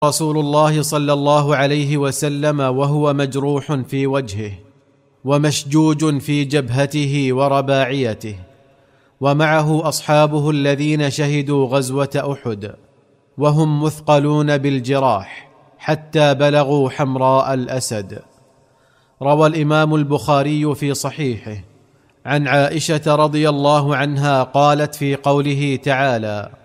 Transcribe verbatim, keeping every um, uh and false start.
رسول الله صلى الله عليه وسلم وهو مجروح في وجهه ومشجوج في جبهته ورباعيته، ومعه أصحابه الذين شهدوا غزوة أحد، وهم مثقلون بالجراح حتى بلغوا حمراء الأسد. روى الإمام البخاري في صحيحه عن عائشة رضي الله عنها قالت في قوله تعالى: